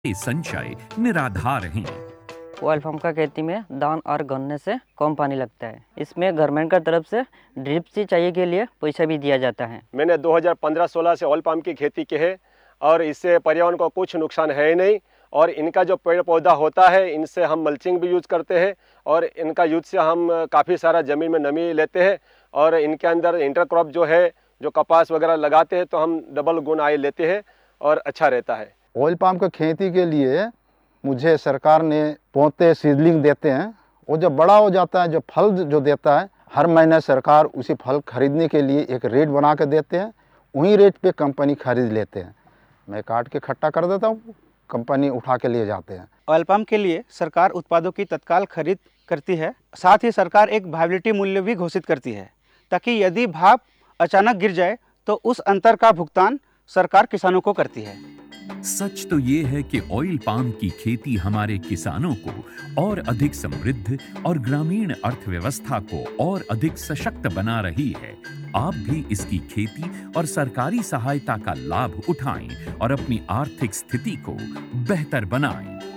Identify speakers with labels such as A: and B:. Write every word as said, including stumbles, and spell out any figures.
A: ये संचय निराधार हैं।
B: ऑयल पाम का खेती में धान और गन्ने से कम पानी लगता है। इसमें गवर्नमेंट का तरफ से ड्रिप सिंचाई के लिए पैसा भी दिया जाता है।
C: मैंने दो हज़ार पंद्रह सोलह से ऑयल पाम की खेती की है और इससे पर्यावरण को कुछ नुकसान है ही नहीं। और इनका जो पेड़ पौधा होता है इनसे हम मल्चिंग भी यूज़ करते हैं और इनका यूज से हम काफ़ी सारा ज़मीन में नमी लेते हैं और इनके अंदर इंटरक्रॉप जो है जो कपास वगैरह लगाते हैं तो हम डबल गुण आय लेते हैं और अच्छा रहता है।
D: ऑयल पाम की खेती के लिए मुझे सरकार ने पौधे सीडलिंग देते हैं। वो जब बड़ा हो जाता है, जो फल जो देता है, हर महीने सरकार उसी फल खरीदने के लिए एक रेट बना के देते हैं। वही रेट पे कंपनी खरीद लेते हैं। मैं काट के इकट्ठा कर देता हूँ, कंपनी उठा के लिए जाते हैं।
E: ऑयल पाम के लिए सरकार उत्पादों की तत्काल खरीद करती है। साथ ही सरकार एक वायबिलिटी मूल्य भी घोषित करती है ताकि यदि भाव अचानक गिर जाए तो उस अंतर का भुगतान सरकार किसानों को करती है।
A: सच तो ये है कि ऑयल पाम की खेती हमारे किसानों को और अधिक समृद्ध और ग्रामीण अर्थव्यवस्था को और अधिक सशक्त बना रही है। आप भी इसकी खेती और सरकारी सहायता का लाभ उठाएं और अपनी आर्थिक स्थिति को बेहतर बनाएं।